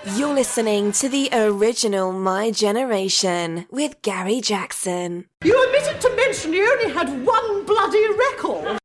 You're listening to the original My Generation with Gary Jackson. You omitted to mention he only had one bloody record.